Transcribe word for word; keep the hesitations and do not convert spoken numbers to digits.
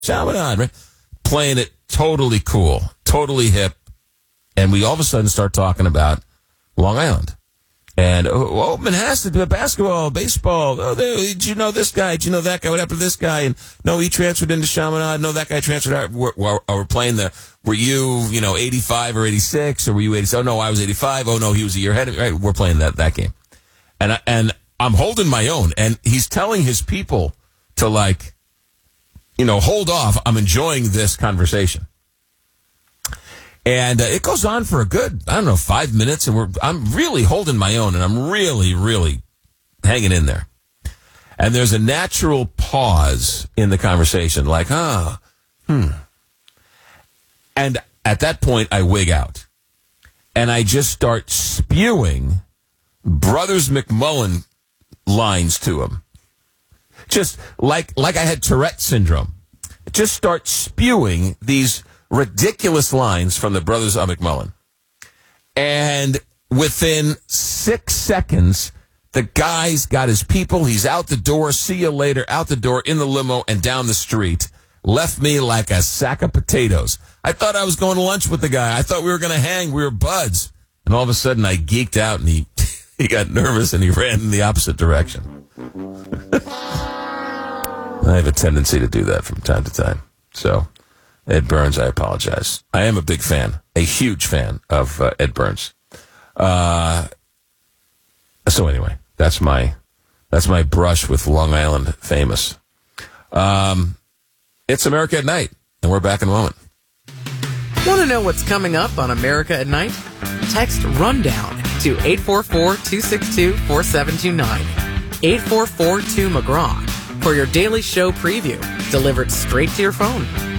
Chaminade, right? Playing it totally cool, totally hip. And we all of a sudden start talking about Long Island. And, oh, oh Manhasset, basketball, baseball. Oh, they, did you know this guy? Did you know that guy? What happened to this guy? And no, he transferred into Chaminade. No, that guy transferred out. We're, we're, we're playing the, were you, you know, eighty-five or eighty-six? Or were you eighty-seven? Oh, no, I was eighty-five. Oh, no, he was a year ahead of me. Right, we're playing that, that game. And, I, and I'm holding my own. And he's telling his people to, like, you know, hold off. I'm enjoying this conversation. And uh, it goes on for a good, I don't know, five minutes, and we're I'm really holding my own, and I'm really, really hanging in there. And there's a natural pause in the conversation, like, ah, oh, hmm. And at that point, I wig out. And I just start spewing Brothers McMullen lines to him. Just like like I had Tourette syndrome. Just start spewing these ridiculous lines from the Brothers of McMullen. And within six seconds, the guy's got his people. He's out the door. See you later. Out the door, in the limo, and down the street. Left me like a sack of potatoes. I thought I was going to lunch with the guy. I thought we were going to hang. We were buds. And all of a sudden, I geeked out, and he, he got nervous, and he ran in the opposite direction. I have a tendency to do that from time to time. So, Ed Burns, I apologize. I am a big fan, a huge fan of uh, Ed Burns. Uh, so anyway, that's my that's my brush with Long Island famous. Um, it's America at Night, and we're back in a moment. Want to know what's coming up on America at Night? Text RUNDOWN to eight four four, two six two, four seven two nine. eight four four two McGraw for your daily show preview delivered straight to your phone.